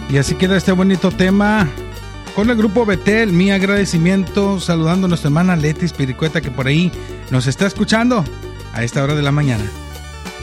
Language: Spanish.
Y así queda este bonito tema con el grupo Betel. Mi agradecimiento, saludando a nuestra hermana Leti Espiricueta, que por ahí nos está escuchando a esta hora de la mañana.